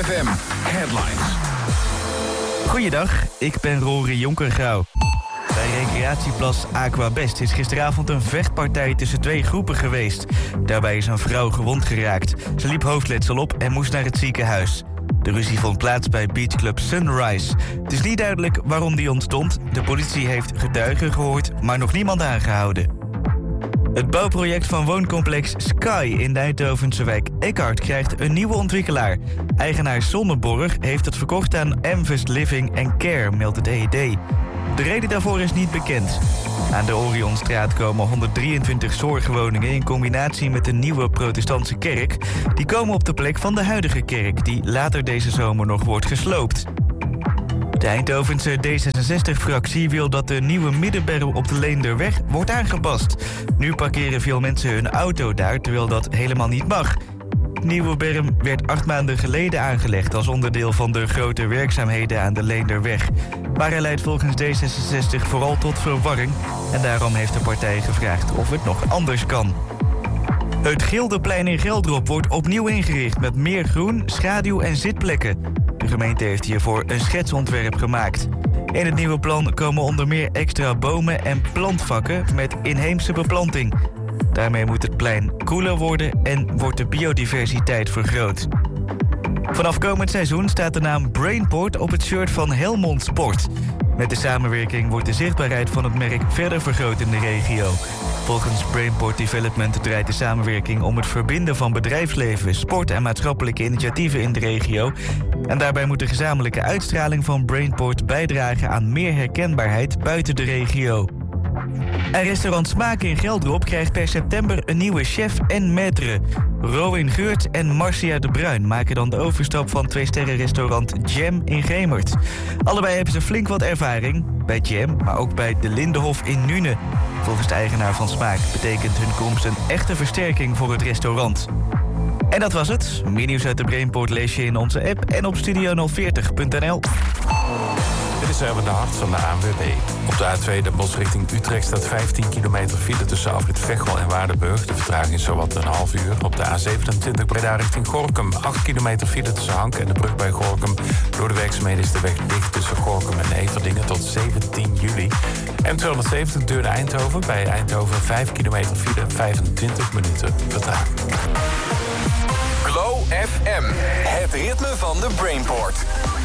FM Headlines. Goeiedag, ik ben Rory Jonkergrauw. Bij recreatieplas Aquabest is gisteravond een vechtpartij tussen twee groepen geweest. Daarbij is een vrouw gewond geraakt. Ze liep hoofdletsel op en moest naar het ziekenhuis. De ruzie vond plaats bij beachclub Sunrise. Het is niet duidelijk waarom die ontstond. De politie heeft getuigen gehoord, maar nog niemand aangehouden. Het bouwproject van wooncomplex Sky in de Eindhovense wijk Eckhart krijgt een nieuwe ontwikkelaar. Eigenaar Sonneborg heeft het verkocht aan Amvest Living Care, meldt het EED. De reden daarvoor is niet bekend. Aan de Orionstraat komen 123 zorgwoningen in combinatie met een nieuwe protestantse kerk. Die komen op de plek van de huidige kerk, die later deze zomer nog wordt gesloopt. De Eindhovense D66-fractie wil dat de nieuwe middenberm op de Leenderweg wordt aangepast. Nu parkeren veel mensen hun auto daar, terwijl dat helemaal niet mag. De nieuwe berm werd 8 maanden geleden aangelegd als onderdeel van de grote werkzaamheden aan de Leenderweg. Maar hij leidt volgens D66 vooral tot verwarring en daarom heeft de partij gevraagd of het nog anders kan. Het Gildeplein in Geldrop wordt opnieuw ingericht met meer groen, schaduw en zitplekken. De gemeente heeft hiervoor een schetsontwerp gemaakt. In het nieuwe plan komen onder meer extra bomen en plantvakken met inheemse beplanting. Daarmee moet het plein koeler worden en wordt de biodiversiteit vergroot. Vanaf komend seizoen staat de naam Brainport op het shirt van Helmond Sport. Met de samenwerking wordt de zichtbaarheid van het merk verder vergroot in de regio. Volgens Brainport Development draait de samenwerking om het verbinden van bedrijfsleven, sport en maatschappelijke initiatieven in de regio. En daarbij moet de gezamenlijke uitstraling van Brainport bijdragen aan meer herkenbaarheid buiten de regio. En restaurant Smaak in Geldrop krijgt per september een nieuwe chef en maître. Rowan Geurt en Marcia de Bruin maken dan de overstap van 2-sterrenrestaurant Jam in Gemert. Allebei hebben ze flink wat ervaring, bij Jam, maar ook bij de Lindenhof in Nune. Volgens de eigenaar van Smaak betekent hun komst een echte versterking voor het restaurant. En dat was het. Meer nieuws uit de Brainport lees je in onze app en op studio040.nl. Dit is Erwin de Hart van de ANWB. Op de A2 Den Bosch richting Utrecht staat 15 kilometer file tussen afrit Veghel en Waardenburg. De vertraging is zowat een half uur. Op de A27 Breda richting Gorinchem. 8 kilometer file tussen Hank en de brug bij Gorinchem. Door de werkzaamheden is de weg dicht tussen Gorinchem en Everdingen tot 17 juli. M270 Deurne-Eindhoven. Bij Eindhoven 5 kilometer file, 25 minuten vertraging. Glow FM, het ritme van de Brainport.